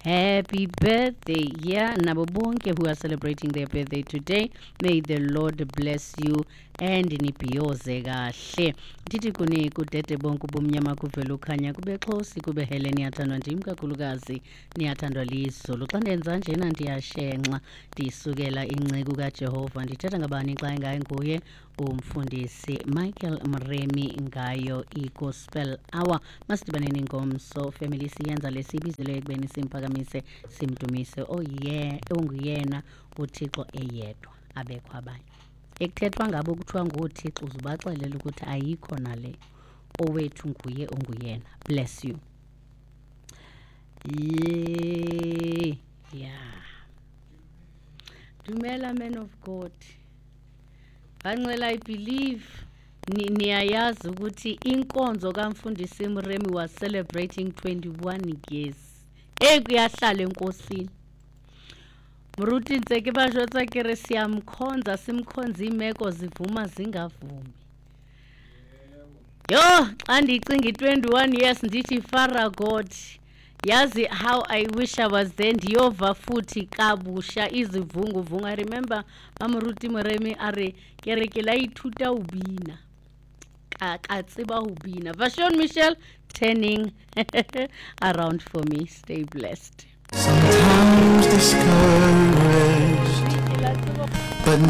Happy birthday, yeah, nabo bonke who are celebrating their birthday today. May the Lord bless you and nibhiyoze kahle. Ndithi kuni kudede bonke ubumnyama kuvela ukhanya kube xhosi kube hele niyathandwa ndim kakhulukazi niyathandwa lizulu. Xa ndenza njena ndiyashenxa ndisukela incegu kaJehova. Ndithetha ngabani xa ingayenguye umfundisi Michael Mremi ngayo i-Gospel Hour. Masidibaneni ngomso family siyenza lesibizile ekubeni simphakamise simdumise onguyena uThixo eyedwa abekho abanye. Ekuthethwa ngabo kuthiwa nguThixo uzubaxelela ukuthi ayikho nale owethu nguye onguyena. Bless you. Yeah. Dumela man of God. Banxela I believe niyayazi ukuthi inkonzo kaMfundisi Mremi was celebrating 21 years. Kuyahlala enkosini. Mruti ntseke bajotsa kere siyamkhonza simkhonza imeko zivuma zingavumi. Yo, xa ndicinga 21 years ndithi Fara God. Yazi how I wish I was there ndiyova futhi kabusha izivunguvungu. I remember Mamruti Mremi are kereke la ithuta ubina. Ka tseba ubina. Vashon Michelle turning around for me. Stay blessed. Sometimes discouraged.